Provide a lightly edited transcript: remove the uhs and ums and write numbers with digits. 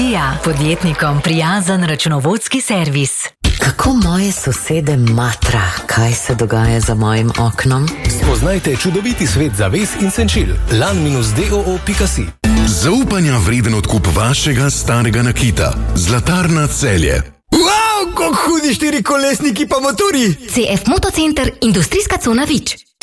Dija, podjetnikom prijazen računovodski servis. Kako moje sosede matra, kaj se dogaja za mojim oknom? Spoznajte čudoviti svet zaves in senčil. lan-doo.si. Zaupanja vreden odkup vašega starega nakita. Zlatarna Celje. Wow, kako hudi štirikolesniki pa motori! CF Motocenter, industrijska cona Vič.